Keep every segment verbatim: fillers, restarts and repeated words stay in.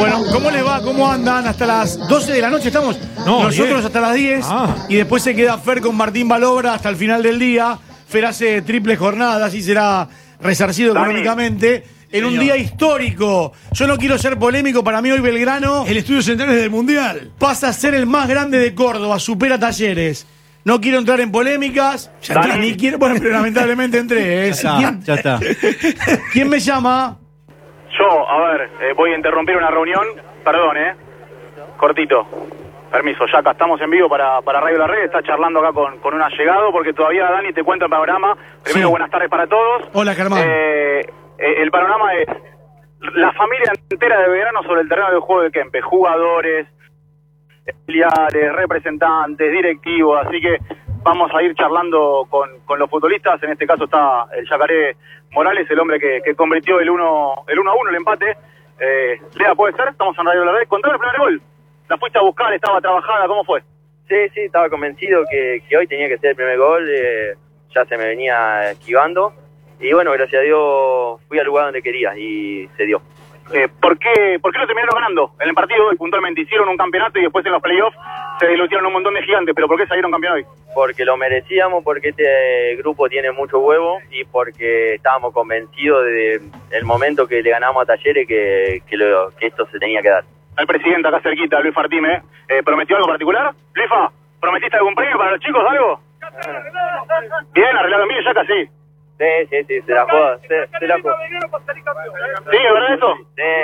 Bueno, ¿cómo les va? ¿Cómo andan? Hasta las doce de la noche estamos. No, Nosotros diez. hasta las diez. Ah. Y después se queda Fer con Martín Balobra hasta el final del día. Fer hace triple jornada, así será resarcido Dani. económicamente. En un Señor. día histórico. Yo no quiero ser polémico, para mí hoy Belgrano El estudio central es del Mundial. pasa a ser el más grande de Córdoba, supera Talleres. No quiero entrar en polémicas. Ya está. Ni quiero, bueno, pero lamentablemente entré. ¿eh? Ya ¿Quién, está, ya está. ¿Quién me llama? Yo, a ver, eh, voy a interrumpir una reunión. Perdón, ¿eh? Cortito. Permiso, ya acá estamos en vivo para, para Radio La Red. Está charlando acá con, con un allegado, porque todavía Dani te cuenta el panorama. Primero, Sí. buenas tardes para todos. Hola, Germán. Eh, eh, el panorama es la familia entera de Belgrano sobre el terreno del juego de Kempe. Jugadores, filiales, representantes, directivos. Así que vamos a ir charlando con, con los futbolistas. En este caso está el Yacaré Morales, el hombre que, que convirtió el uno el uno a uno, el empate. Eh, Lea, ¿puede ser? Estamos en Radio La Red. Contame el primer gol. ¿La fuiste a buscar? ¿Estaba trabajada? ¿Cómo fue? Sí, sí, estaba convencido que, que hoy tenía que ser el primer gol, eh, ya se me venía esquivando y bueno, gracias a Dios fui al lugar donde quería y se dio. Eh, ¿por, qué, ¿Por qué no terminaron ganando? En el partido hoy puntualmente hicieron un campeonato y después en los playoffs se dilutieron un montón de gigantes, pero ¿por qué salieron campeón hoy? Porque lo merecíamos, porque este grupo tiene mucho huevo y porque estábamos convencidos desde el momento que le ganamos a Talleres que, que, lo, que esto se tenía que dar. El presidente acá cerquita, Luis Fartime, eh, ¿prometió algo particular? Luifa, ¿prometiste algún premio para los chicos, algo? Bien, arreglaron bien, ya casi. Sí, sí, sí, se la juega, se, se la juega. ¿Sí, es verdad eso?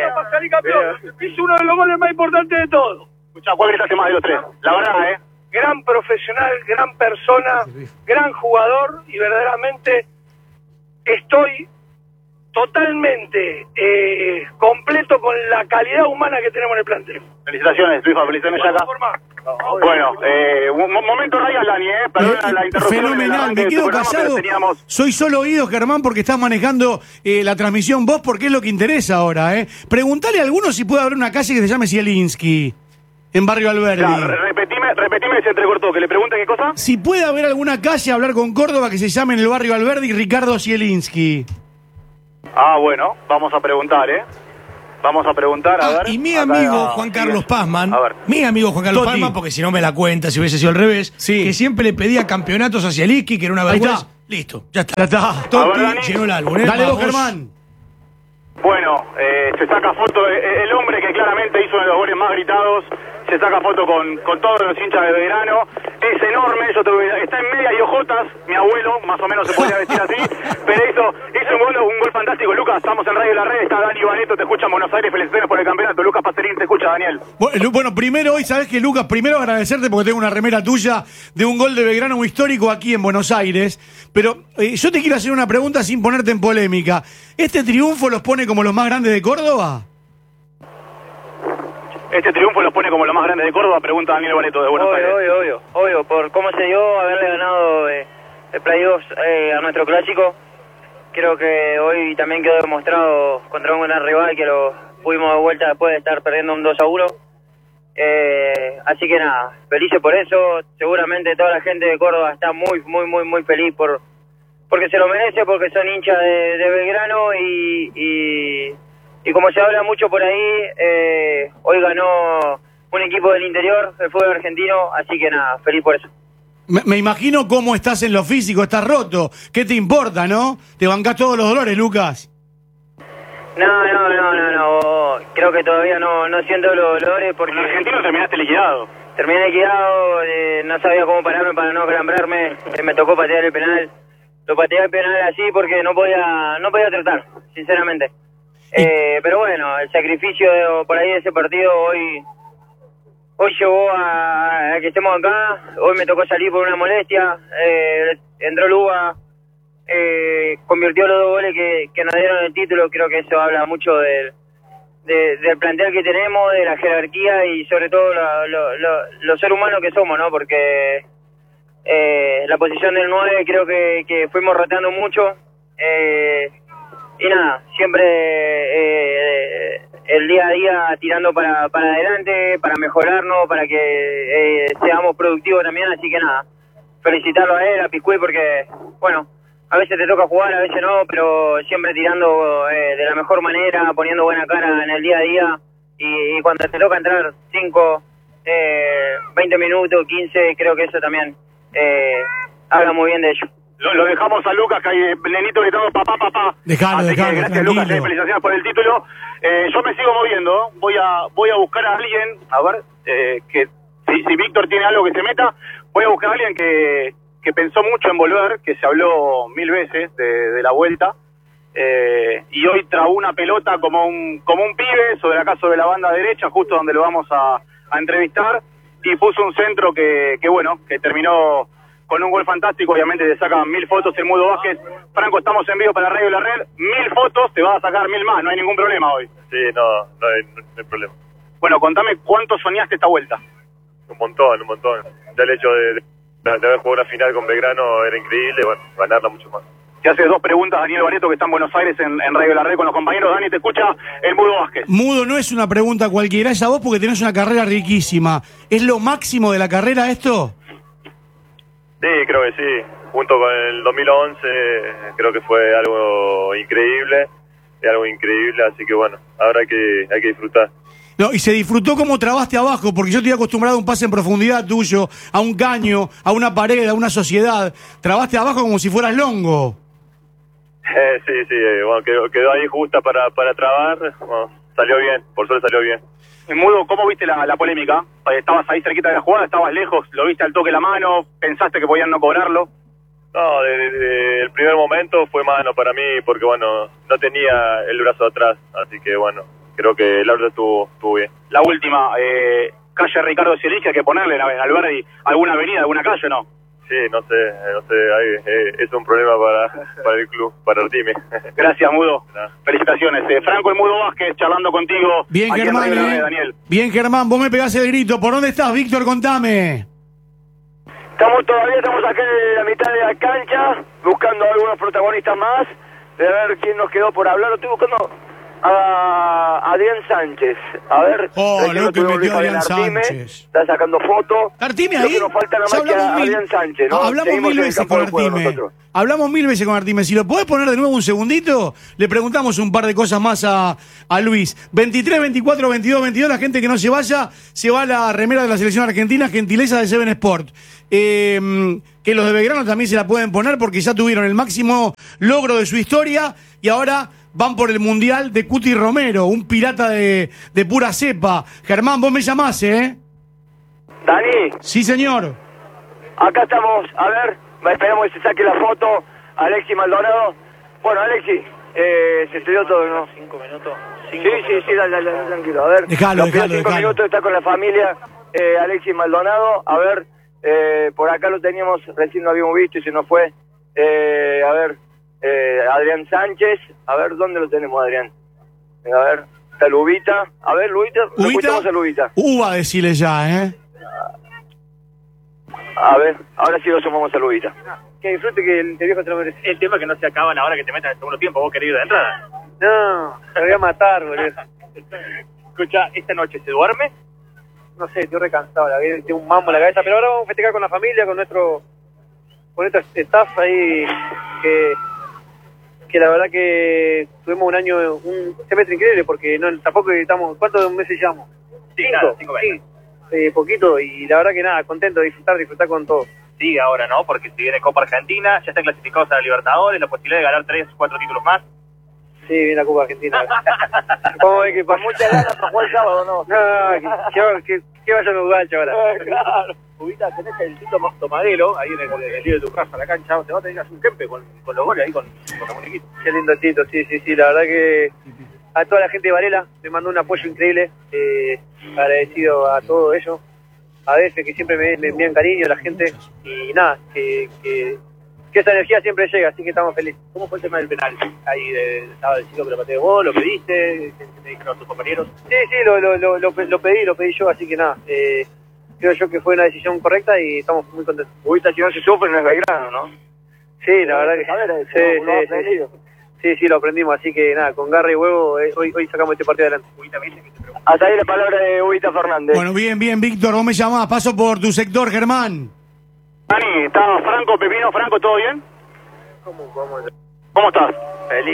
Sí. Hizo uno de los goles más importantes de todos. Escuchá, ¿cuál gritaste más de los tres? La verdad, ¿eh? Gran profesional, gran persona, gran jugador y verdaderamente estoy totalmente eh, completo con la calidad humana que tenemos en el plantel. Felicitaciones, Luifa, felicitaciones ya acá. Bueno, eh, un un momento radial, Dani, ¿eh? Perdón Eh, la interrupción. en el Fenomenal, arranque me de tu quedo programa, pero callado. teníamos- Soy solo oído, Germán, porque estás manejando eh, la transmisión vos, porque es lo que interesa ahora. ¿eh? Preguntale a alguno si puede haber una calle que se llame Zielinski, en Barrio Alberdi. Ya, re- repetime, repetime, se entrecortó, que le pregunte qué cosa. Si puede haber alguna calle a hablar con Córdoba que se llame en el Barrio Alberdi Ricardo Zielinski. Ah, bueno, vamos a preguntar, ¿eh? Vamos a preguntar, a Ah, ver. y mi Acá, amigo ah, Juan sí, Carlos Pazman, A ver. mi amigo Juan Carlos Totti. Pazman, porque si no me la cuenta, si hubiese sido al revés, Sí. que siempre le pedía campeonatos hacia Liski, que era una Ahí vergüenza. está. Listo, ya está. Ya está. A ver, Totti Dani. llenó el álbum, ¿eh? Dale vos, Vamos. Germán. Bueno, eh, se saca foto, eh, el hombre que claramente hizo uno de los goles más gritados, se saca foto con, con todos los hinchas de Belgrano, es enorme, yo te voy a- está en media y ojotas, mi abuelo, más o menos se podría decir así, pero hizo, hizo un, gol, un gol fantástico. Lucas, estamos en Radio La Red, está Dani Baneto, te escucha en Buenos Aires, felicitaciones por el campeonato. Lucas Pacerín te escucha, Daniel. Bueno, bueno, primero hoy, ¿sabés qué, Lucas? Primero agradecerte porque tengo una remera tuya de un gol de Belgrano muy histórico aquí en Buenos Aires. Pero eh, yo te quiero hacer una pregunta sin ponerte en polémica. ¿Este triunfo los pone como los más grandes de Córdoba? Este triunfo los pone como lo más grande de Córdoba, pregunta Daniel Baneto de Buenos Obvio, Aires. obvio, obvio, obvio, por cómo se dio haberle ganado eh, el playoff eh, a nuestro clásico. Creo que hoy también quedó demostrado contra un gran rival que lo pudimos de vuelta después de estar perdiendo un dos a uno. Eh, así que nada, felices por eso. Seguramente toda la gente de Córdoba está muy, muy, muy, muy feliz por porque se lo merece, porque son hinchas de, de Belgrano y, y, y como se habla mucho por ahí, eh, hoy ganó un equipo del interior, el fútbol argentino, así que nada, feliz por eso. Me, me imagino cómo estás en lo físico, estás roto. ¿Qué te importa, no? Te bancás todos los dolores, Lucas. No, no, no, no, no, creo que todavía no, no siento los dolores porque Con Argentino terminaste liquidado. terminé liquidado, eh, no sabía cómo pararme para no calambrarme, eh, me tocó patear el penal, lo pateé el penal así porque no podía, no podía tratar, sinceramente. Eh, pero bueno, el sacrificio de, por ahí de ese partido hoy hoy llevó a, a que estemos acá. Hoy me tocó salir por una molestia, eh, entró Luga, eh, convirtió los dos goles que, que nos dieron el título. Creo que eso habla mucho del, de, del plantel que tenemos, de la jerarquía y sobre todo lo, lo, lo, los seres humanos que somos, ¿no? Porque eh, la posición del nueve creo que, que fuimos rotando mucho. Eh, y nada, siempre eh, el día a día tirando para, para adelante, para mejorarnos, para que eh, seamos productivos también. Así que nada, felicitarlo a él, a Piscuy, porque, bueno, a veces te toca jugar, a veces no, pero siempre tirando eh, de la mejor manera, poniendo buena cara en el día a día y, y cuando te toca entrar cinco, eh, veinte minutos, quince, creo que eso también eh, habla muy bien de ellos. Lo, lo dejamos a Lucas, que hay el nenito gritando papá, papá. Dejalo, Así dejalo, que gracias tranquilo. Lucas, eh, felicitaciones por el título. Eh, yo me sigo moviendo, voy a voy a buscar a alguien, a ver, eh, que si, si Víctor tiene algo que se meta, voy a buscar a alguien que, que pensó mucho en volver, que se habló mil veces de, de la vuelta, eh, y hoy trabó una pelota como un como un pibe sobre acá sobre la banda derecha, justo donde lo vamos a, a entrevistar, y puso un centro que, que bueno, que terminó con un gol fantástico. Obviamente te sacan mil fotos el Mudo Vázquez. Franco, estamos en vivo para Radio La Red, mil fotos, te vas a sacar mil más, no hay ningún problema hoy. Sí, no, no hay, no hay problema. Bueno, contame cuánto soñaste esta vuelta. Un montón, un montón. Ya el hecho de, de, de haber jugado una final con Belgrano era increíble, bueno, ganarla mucho más. Te hace dos preguntas Daniel Barreto, que está en Buenos Aires en, en Radio La Red con los compañeros. Dani, te escucha el Mudo Vázquez. Mudo, no es una pregunta cualquiera, es a vos porque tenés una carrera riquísima. ¿Es lo máximo de la carrera esto? Sí, creo que sí. Junto con el dos mil once, creo que fue algo increíble, algo increíble, así que bueno, ahora hay que, hay que disfrutar. No, y se disfrutó como trabaste abajo, porque yo estoy acostumbrado a un pase en profundidad tuyo, a un caño, a una pared, a una sociedad. Trabaste abajo como si fueras Longo. Eh, sí, sí, eh, bueno, quedó, quedó ahí justa para, para trabar, bueno, salió bien, por suerte salió bien. Mudo, ¿cómo viste la, la polémica? ¿Estabas ahí cerquita de la jugada? ¿Estabas lejos? ¿Lo viste al toque la mano? ¿Pensaste que podían no cobrarlo? No, desde, desde el primer momento fue mano para mí porque, bueno, no tenía el brazo atrás, así que, bueno, creo que el árbitro estuvo, estuvo bien. La última, eh, calle Ricardo Sielich, hay que ponerle en Alberdi alguna avenida, alguna calle, ¿no? Sí, no sé, no sé, ahí, eh, es un problema para, para el club, para Artime. Gracias, Mudo. No. Felicitaciones. Eh, Franco el Mudo Vázquez charlando contigo. Bien, aquí en Germán, Radio La Red, eh. Daniel. Bien, Germán, vos me pegás el grito. ¿Por dónde estás, Víctor? Contame. Estamos todavía, estamos acá en la mitad de la cancha, buscando a algunos protagonistas más, de ver quién nos quedó por hablar. Lo estoy buscando a Adrián Sánchez. A ver, Oh, recién lo que tuvimos metió Luis Adrián Artime, Sánchez. está sacando fotos. Artime Creo ahí. que nos falta nada Ya más que hablamos a mil- Adrián Sánchez, ¿no? Hablamos Seguimos mil en el veces campo con de juego Artime. nosotros. Hablamos mil veces con Artime. Si lo podés poner de nuevo un segundito, le preguntamos un par de cosas más a, a Luis. veintitrés, veinticuatro, veintidós, veintidós. La gente que no se vaya, se va a la remera de la selección argentina, gentileza de Seven Sport. Eh, que los de Belgrano también se la pueden poner porque ya tuvieron el máximo logro de su historia y ahora van por el Mundial de Cuti Romero, un pirata de, de pura cepa. Germán, vos me llamás, ¿eh? Dani, Sí, señor. acá estamos, a ver, esperamos que se saque la foto. Alexis Maldonado. Bueno, Alexis, eh, se estudió todo, ¿no? Cinco minutos. Cinco sí, sí, sí, dale, dale, dale, tranquilo. A ver, Dejalo, los primeros dejalo, cinco dejalo. minutos está con la familia eh, Alexis Maldonado. A ver, eh, por acá lo teníamos, recién lo habíamos visto y se nos fue. Eh, a ver, eh, Adrián Sánchez. A ver, ¿dónde lo tenemos, Adrián? A ver, está Lubita. A ver, Lubita, lo ¿Ubita? escuchamos a Lubita. Uva, decirle ya, ¿eh? A ver, ahora sí lo sumamos a Lubita. Que disfrute que el, el viejo se lo merece. El tema es que no se acaban ahora que te metan en el segundo tiempo. ¿Vos querés ir de entrada? No, me voy a matar, boludo. Escucha, ¿esta noche se duerme? No sé, estoy recansado, la verdad, tengo un mambo en la cabeza. Pero ahora vamos a festejar con la familia, con nuestro con nuestro staff ahí, que, que la verdad que tuvimos un año, un semestre increíble, porque no tampoco estamos... ¿Cuántos meses llevamos? Cinco, cinco meses. Sí, eh, poquito, y la verdad que nada, contento de disfrutar, disfrutar con todo. Sí, ahora no, porque si viene Copa Argentina, ya están clasificados a la Libertadores, la posibilidad de ganar tres, cuatro títulos más. Sí, viene la Copa Argentina. ¿Cómo ves que para muchas ganas para jugar el sábado, no? No, que, que, que vaya a jugar, chaval. Claro. Ubita, tenés el Tito Tomadelo, ahí en el, en el lío de tu casa, la cancha, te va a tener que hacer un kempe con, con los goles ahí, con, con los muñequitos. Qué lindo Tito, sí, sí, sí, la verdad que a toda la gente de Varela me mandó un apoyo increíble, eh, agradecido a todos ellos, a veces que siempre me, me envían cariño la gente, y nada, que, que, que esa energía siempre llega, así que estamos felices. ¿Cómo fue el tema del penal? Ahí de, estaba diciendo que lo pateé vos, lo pediste, ¿qué te dijeron tus compañeros? Sí, sí, lo, lo, lo, lo, lo pedí, lo pedí yo, así que nada, eh, creo yo que fue una decisión correcta y estamos muy contentos. Ubita, si no se sufre no es Belgrano, ¿no? Sí, la verdad que sí, sí, sí, sí, sí, sí, lo aprendimos, así que nada, con garra y huevo, eh, hoy, hoy sacamos este partido adelante. Ubita, me dice que te pregunto. Hasta ahí la palabra de Ubita Fernández. Bueno, bien, bien, Víctor, vos me llamás, paso por tu sector, Germán. Dani, ¿está Franco, Pepino, Franco, todo bien? ¿Cómo, cómo? ¿Cómo estás? Feliz.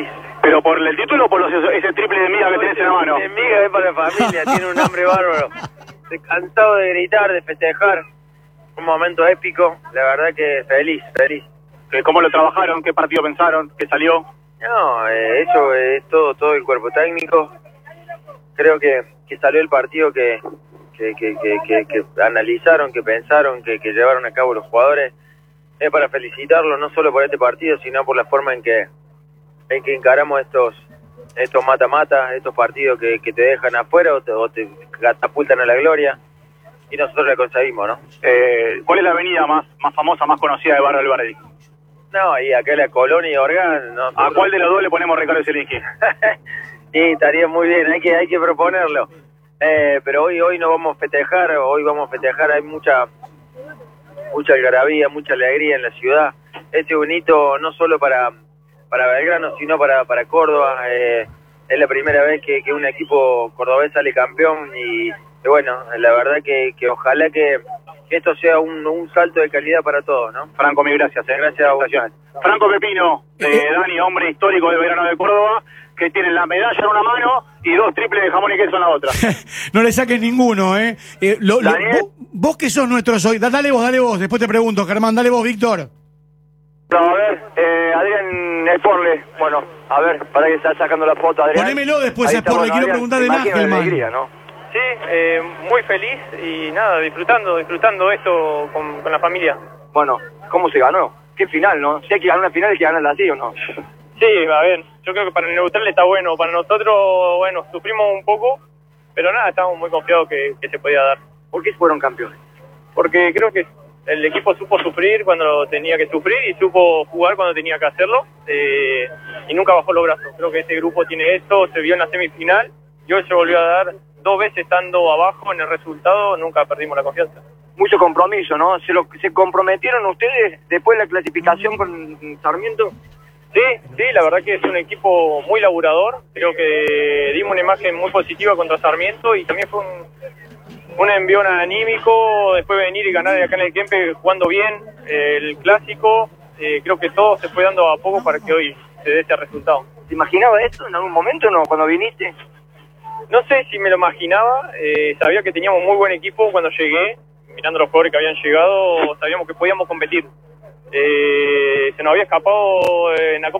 ¿Pero por el título o por los, ese triple de miga que tenés en la mano? De miga es para la familia, tiene un hambre bárbaro. Estoy cansado de gritar, de festejar. Un momento épico, la verdad que feliz, feliz. ¿Cómo lo trabajaron? ¿Qué partido pensaron? ¿Qué salió? No, eh, eso es todo todo el cuerpo técnico. Creo que, que salió el partido que, que, que, que, que, que analizaron, que pensaron, que, que llevaron a cabo los jugadores. Es para felicitarlos no solo por este partido, sino por la forma en que en que encaramos estos estos mata-mata, estos partidos que, que te dejan afuera o te, o te catapultan a la gloria. Y nosotros la conseguimos, ¿no? Eh, ¿Cuál es la avenida más más famosa, más conocida de Barrio Alberdi? No, y acá la Colón y Orgán. ¿No? ¿A cuál de los dos le ponemos Ricardo Zielinski? Sí, estaría muy bien, hay que hay que proponerlo. Eh, pero hoy hoy no vamos a festejar, hoy vamos a festejar, hay mucha mucha algarabía, mucha alegría en la ciudad. Este es un hito no solo para para Belgrano, sino para para Córdoba. Eh, es la primera vez que, que un equipo cordobés sale campeón y, y bueno, la verdad que, que ojalá que que esto sea un, un salto de calidad para todos, ¿no? Franco, mil gracias. ¿eh? Gracias a vos. Franco Pepino, eh, Dani, hombre histórico del Belgrano de Córdoba, que tiene la medalla en una mano y dos triples de jamón y queso en la otra. No le saques ninguno, ¿eh? eh lo, lo, vos, vos que sos nuestro soy, dale vos, dale vos, después te pregunto, Germán, dale vos, Víctor. No, a ver, eh, Adrián Sporle, bueno, a ver, para que está sacando la foto, Adrián. Ponémelo después Ahí a Sporle, quiero preguntar de Nagelman. ¿no? Sí, eh, muy feliz y nada, disfrutando, disfrutando esto con, con la familia. Bueno, ¿cómo se ganó? ¿Qué final, no? Si hay que ganar una final, hay que ganarla así, ¿o no? Sí, a ver, yo creo que para el neutral está bueno, para nosotros, bueno, sufrimos un poco, pero nada, estamos muy confiados que, que se podía dar. ¿Por qué fueron campeones? Porque creo que el equipo supo sufrir cuando tenía que sufrir y supo jugar cuando tenía que hacerlo, eh, y nunca bajó los brazos. Creo que este grupo tiene esto, se vio en la semifinal y hoy se volvió a dar. Dos veces estando abajo en el resultado, nunca perdimos la confianza. Mucho compromiso, ¿no? ¿Se, lo, se comprometieron ustedes después de la clasificación con Sarmiento? Sí, sí, la verdad que es un equipo muy laburador. Creo que dimos una imagen muy positiva contra Sarmiento y también fue un, un envión anímico. Después de venir y ganar acá en el Kempe jugando bien eh, el clásico. Eh, creo que todo se fue dando a poco para que hoy se dé este resultado. ¿Te imaginabas esto en algún momento o no, cuando viniste? No sé si me lo imaginaba, eh, sabía que teníamos muy buen equipo cuando llegué, mirando los jugadores que habían llegado, sabíamos que podíamos competir. Eh, se nos había escapado en la Copa